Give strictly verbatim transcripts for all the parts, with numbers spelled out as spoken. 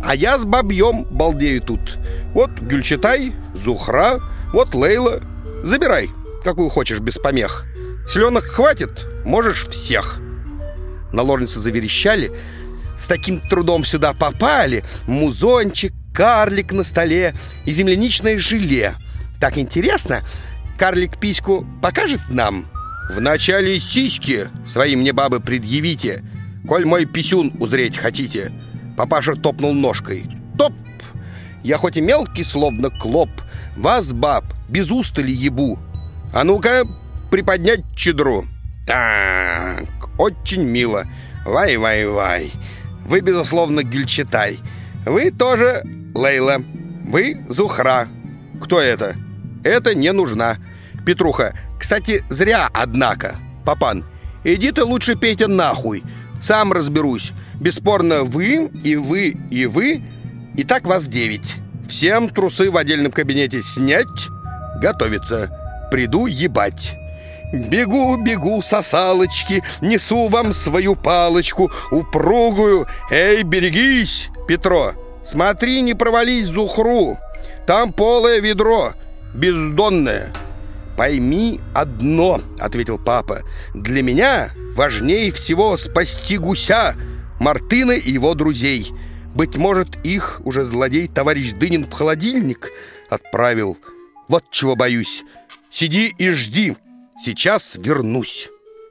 А я с бабьем балдею тут. Вот Гюльчатай, Зухра, вот Лейла. Забирай, какую хочешь, без помех. Селенок хватит, можешь всех. Наложницы заверещали. С таким трудом сюда попали. Музончик, карлик на столе и земляничное желе. Так интересно. Карлик письку покажет нам? Вначале сиськи свои мне, бабы, предъявите, коль мой писюн узреть хотите. Папаша топнул ножкой. Топ! Я хоть и мелкий, словно клоп, вас, баб, без устали ебу. А ну-ка, приподнять чедру. Так, очень мило. Вай-вай-вай. Вы, безусловно, Гюльчатай. Вы тоже Лейла. Вы Зухра. Кто это? Это не нужна. Петруха, кстати, зря, однако. Папан, иди ты лучше, Петя, нахуй. Сам разберусь. Бесспорно, вы и вы и вы. И так вас девять. Всем трусы в отдельном кабинете снять. Готовиться. Приду ебать. Бегу, бегу, сосалочки, несу вам свою палочку упругую. Эй, берегись, Петро. Смотри, не провались Зухру. Там полое ведро, бездонное. «Пойми одно», — ответил папа, — «для меня важнее всего спасти гуся, Мартына и его друзей. Быть может, их уже злодей товарищ Дынин в холодильник отправил. Вот чего боюсь. Сиди и жди, сейчас вернусь».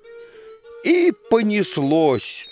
И понеслось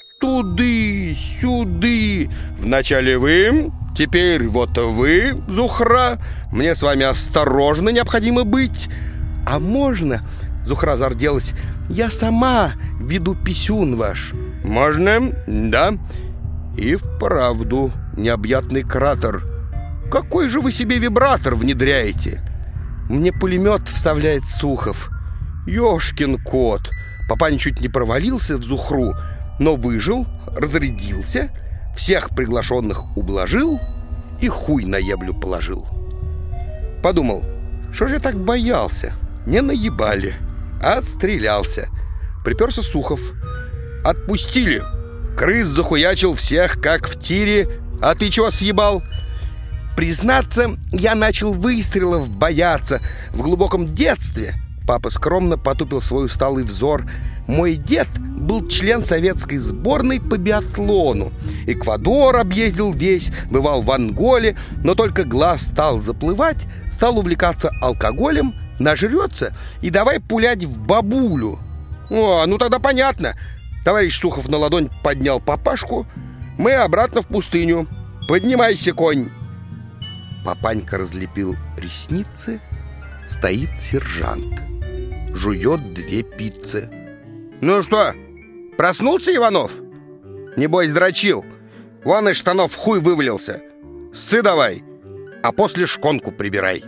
туды-сюды. Вначале вы, теперь вот вы, Зухра. Мне с вами осторожно необходимо быть. «А можно, — Зухра зарделась, — я сама веду писюн ваш?» «Можно, да. И вправду необъятный кратер. Какой же вы себе вибратор внедряете?» «Мне пулемет вставляет Сухов». «Ешкин кот!» Папа чуть не провалился в Зухру, но выжил, разрядился, всех приглашенных ублажил и хуй на еблю положил. Подумал, что же я так боялся? Не наебали, а отстрелялся. Приперся Сухов. Отпустили. Крыс захуячил всех, как в тире. А ты чего съебал? Признаться, я начал выстрелов бояться в глубоком детстве. Папа скромно потупил свой усталый взор. Мой дед был член советской сборной по биатлону. Эквадор объездил весь, бывал в Анголе, но только глаз стал заплывать, стал увлекаться алкоголем, нажрется и давай пулять в бабулю. О, ну тогда понятно. Товарищ Сухов на ладонь поднял папашку. Мы обратно в пустыню. Поднимайся, конь. Папанька разлепил ресницы. Стоит сержант. Жует две пиццы. Ну что, проснулся, Иванов? Небось, дрочил. Вон из штанов хуй вывалился. Ссы давай, а после шконку прибирай.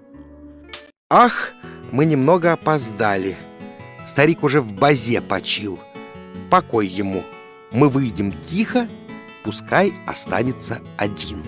Ах, мы немного опоздали. Старик уже в базе почил. Покой ему. Мы выйдем тихо, пускай останется один.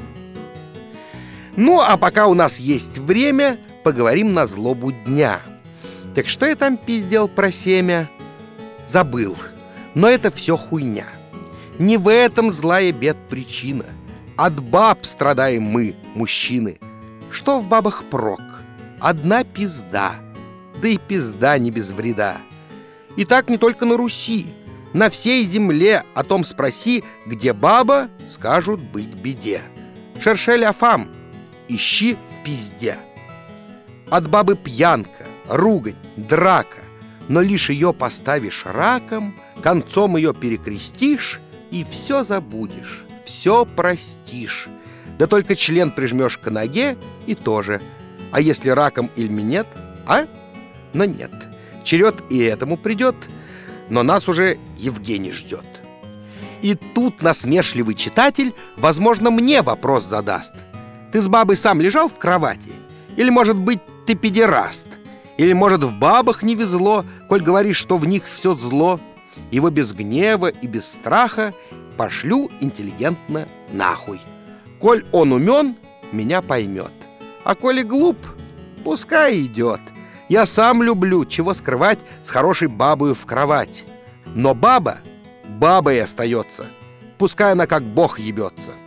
Ну, а пока у нас есть время, поговорим на злобу дня. Так что я там пиздел про семя? Забыл. Но это все хуйня. Не в этом злая бед причина. От баб страдаем мы, мужчины. Что в бабах прок? Одна пизда. Да и пизда не без вреда. И так не только на Руси. На всей земле о том спроси, где баба, скажут быть беде. Шершель афам, ищи в пизде. От бабы пьянка, ругань, драка, но лишь ее поставишь раком, концом ее перекрестишь и все забудешь, все простишь. Да только член прижмешь к ноге и тоже. А если раком или нет, а? Но нет, черед и этому придет, но нас уже Евгений ждет. И тут насмешливый читатель, возможно, мне вопрос задаст. Ты с бабой сам лежал в кровати? Или, может быть, ты педераст? Или, может, в бабах не везло, коль говоришь, что в них все зло? Его без гнева и без страха пошлю интеллигентно нахуй. Коль он умен, меня поймет. А коли глуп, пускай идет. Я сам люблю, чего скрывать, с хорошей бабою в кровать. Но баба бабой остается. Пускай она как бог ебется.